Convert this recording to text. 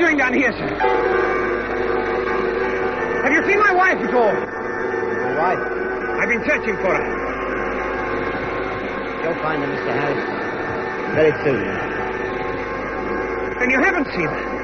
doing down here, sir? Have you seen my wife at all? My wife? I've been searching for her. You'll find her, Mr. Harris. Very soon. Then you haven't seen her?